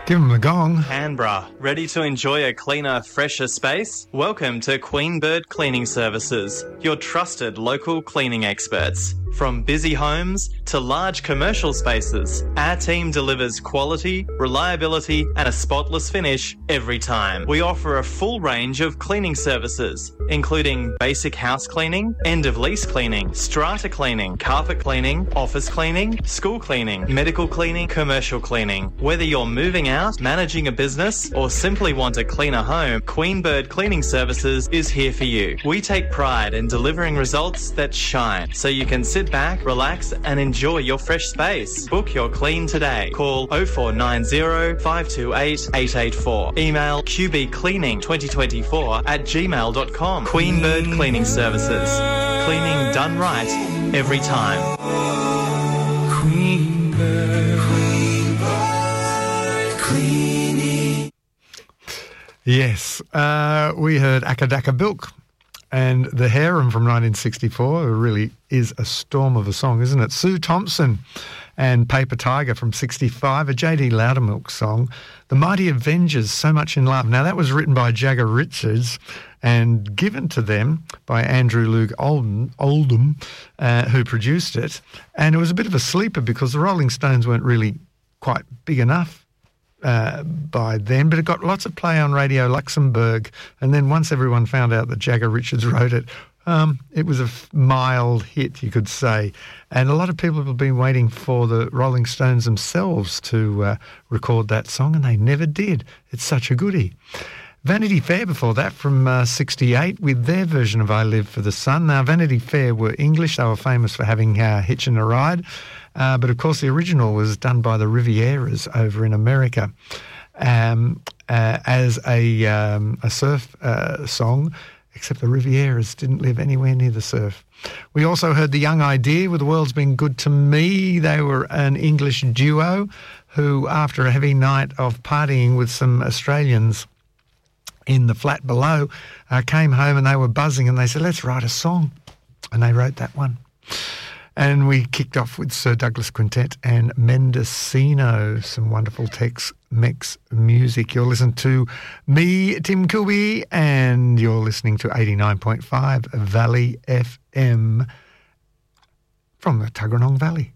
Give them the gong. Canberra, ready to enjoy a cleaner, fresher space? Welcome to Queen Bird Cleaning Services, your trusted local cleaning experts. From busy homes to large commercial spaces, our team delivers quality, reliability and a spotless finish every time. We offer a full range of cleaning services, including basic house cleaning, end-of-lease cleaning, strata cleaning, carpet cleaning, office cleaning, school cleaning, medical cleaning, commercial cleaning. Whether you're moving out, managing a business, or simply want a cleaner home, Queen Bird Cleaning Services is here for you. We take pride in delivering results that shine, so you can sit back, relax and enjoy your fresh space. Book your clean today. Call 0490 528 884. Email qbcleaning2024@gmail.com. Queen Bird Cleaning Services. Cleaning done right every time. Queen Bird Cleaning. Yes, we heard Akadaka Bilk and The Harem from 1964. It really is a storm of a song, isn't it? Sue Thompson and Paper Tiger from 65, a J.D. Loudermilk song. The Mighty Avengers, So Much in Love. Now, that was written by Jagger Richards and given to them by Andrew Loog Oldham, who produced it. And it was a bit of a sleeper because the Rolling Stones weren't really quite big enough by then, but it got lots of play on Radio Luxembourg. And then once everyone found out that Jagger Richards wrote it, it was a mild hit, you could say. And a lot of people have been waiting for the Rolling Stones themselves to record that song, and they never did. It's such a goodie. Vanity Fair before that from 68 with their version of I Live for the Sun. Now, Vanity Fair were English. They were famous for having Hitchin' a Ride. But, of course, the original was done by the Rivieras over in America as a surf song, except the Rivieras didn't live anywhere near the surf. We also heard The Young Idea with The World's Been Good to Me. They were an English duo who, after a heavy night of partying with some Australians in the flat below, came home and they were buzzing and they said, let's write a song. And they wrote that one. And we kicked off with Sir Douglas Quintet and Mendocino, some wonderful Tex-Mex music. You're listening to me, Tim Kilby, and you're listening to 89.5 Valley FM from the Tuggeranong Valley.